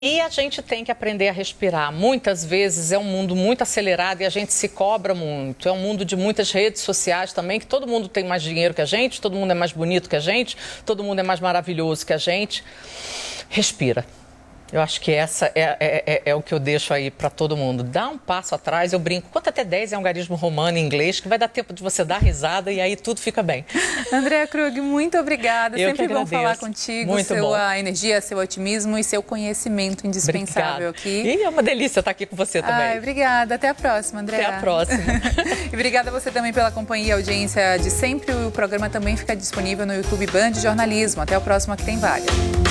E a gente tem que aprender a respirar. Muitas vezes é um mundo muito acelerado e a gente se cobra muito. É um mundo de muitas redes sociais também, que todo mundo tem mais dinheiro que a gente, todo mundo é mais bonito que a gente, todo mundo é mais maravilhoso que a gente. Respira. Eu acho que essa é o que eu deixo aí para todo mundo. Dá um passo atrás, eu brinco. Conta até 10 é um algarismo romano em inglês, que vai dar tempo de você dar risada e aí tudo fica bem. Andréa Krug, muito obrigada. Eu Sempre bom falar contigo. Muito bom. Sua energia, seu otimismo e seu conhecimento indispensável aqui. E é uma delícia estar aqui com você também. Ai, obrigada. Até a próxima, Andréa. Até a próxima. E obrigada a você também pela companhia e audiência de sempre. O programa também fica disponível no YouTube Band Jornalismo. Até o próximo Aqui Tem Vaga.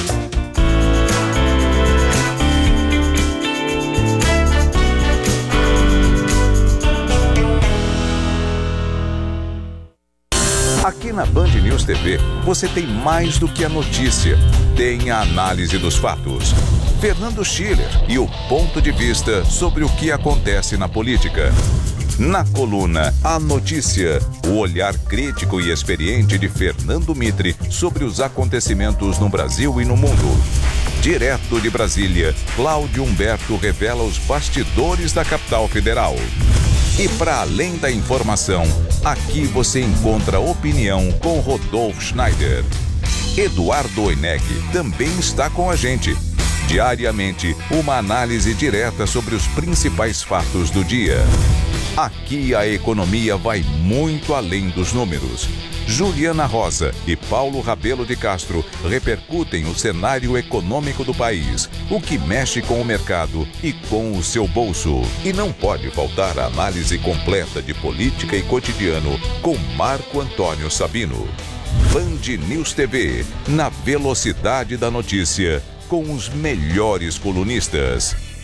Aqui na Band News TV, você tem mais do que a notícia. Tem a análise dos fatos. Fernando Schiller e o ponto de vista sobre o que acontece na política. Na coluna A Notícia, o olhar crítico e experiente de Fernando Mitre sobre os acontecimentos no Brasil e no mundo. Direto de Brasília, Cláudio Humberto revela os bastidores da capital federal. E para além da informação, aqui você encontra opinião com Rodolfo Schneider. Eduardo Oineg também está com a gente. Diariamente, uma análise direta sobre os principais fatos do dia. Aqui a economia vai muito além dos números. Juliana Rosa e Paulo Rabelo de Castro repercutem o cenário econômico do país, o que mexe com o mercado e com o seu bolso. E não pode faltar a análise completa de política e cotidiano com Marco Antônio Sabino. Band News TV, na velocidade da notícia, com os melhores colunistas.